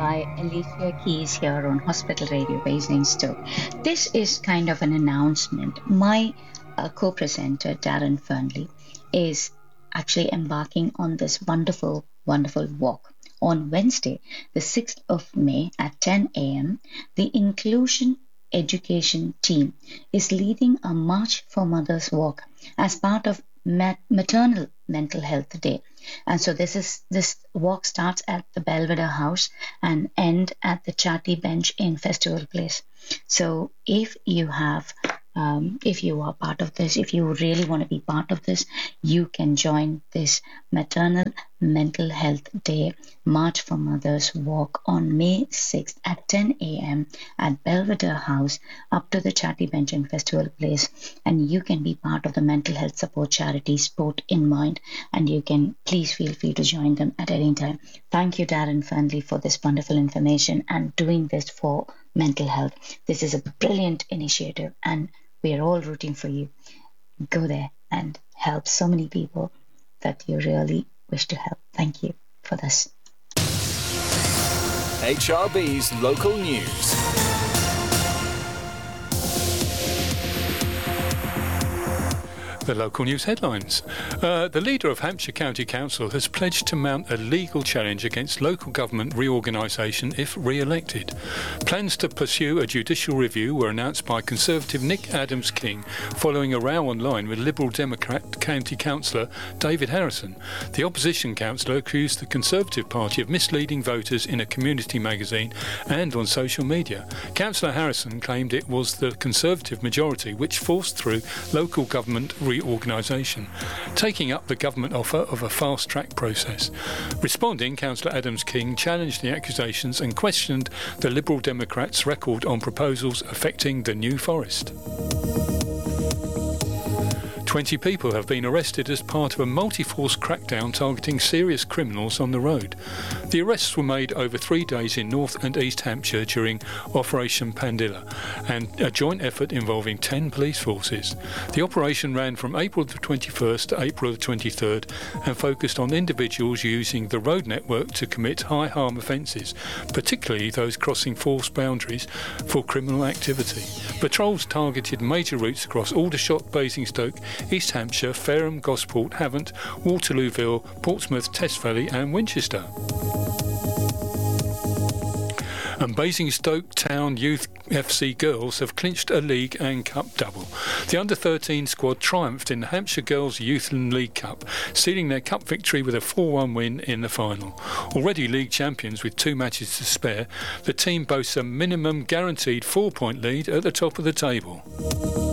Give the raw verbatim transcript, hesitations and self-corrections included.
by Alicia Keys here on Hospital Radio based in Stoke. This is kind of an announcement. My uh, co-presenter, Darren Fernley, is actually embarking on this wonderful, wonderful walk. On Wednesday, the sixth of May at ten a.m., the Inclusion Education team is leading a March for Mothers walk as part of Mat- Maternal Mental Health Day. And so this is this walk starts at the Belvedere House and end at the Chatty Bench in Festival Place. So if you have Um, if you are part of this, if you really want to be part of this, you can join this Maternal Mental Health Day March for Mothers walk on May sixth at ten a.m. at Belvedere House up to the Chatty Bench in Festival Place. And you can be part of the mental health support charity Sport in Mind, and you can please feel free to join them at any time. Thank you, Darren Fernley, for this wonderful information and doing this for mental health. This is a brilliant initiative and we are all rooting for you. Go there and help so many people that you really wish to help. Thank you for this. H R B's local news. The local news headlines. Uh, the leader of Hampshire County Council has pledged to mount a legal challenge against local government reorganisation if re-elected. Plans to pursue a judicial review were announced by Conservative Nick Adams-King following a row online with Liberal Democrat County Councillor David Harrison. The opposition councillor accused the Conservative Party of misleading voters in a community magazine and on social media. Councillor Harrison claimed it was the Conservative majority which forced through local government reorganisation. Reorganisation, taking up the government offer of a fast-track process. Responding, Councillor Adams-King challenged the accusations and questioned the Liberal Democrats' record on proposals affecting the New Forest. twenty people have been arrested as part of a multi-force crackdown targeting serious criminals on the road. The arrests were made over three days in North and East Hampshire during Operation Pandilla, and a joint effort involving ten police forces. The operation ran from April the twenty-first to April the twenty-third and focused on individuals using the road network to commit high harm offences, particularly those crossing force boundaries for criminal activity. Patrols targeted major routes across Aldershot, Basingstoke, East Hampshire, Fareham, Gosport, Havant, Waterlooville, Portsmouth, Test Valley and Winchester. And Basingstoke Town Youth F C girls have clinched a league and cup double. The under thirteen squad triumphed in the Hampshire Girls Youth League Cup, sealing their cup victory with a four one win in the final. Already league champions with two matches to spare, the team boasts a minimum guaranteed four-point lead at the top of the table.